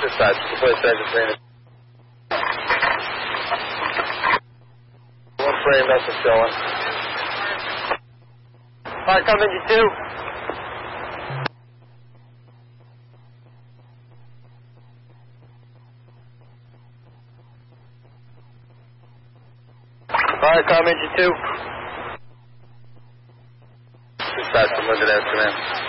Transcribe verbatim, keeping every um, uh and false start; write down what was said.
Dispatch, deploy Sergeant Green. One frame message going. Fire com engine two. Fire com engine two. Dispatch, I'm looking at command.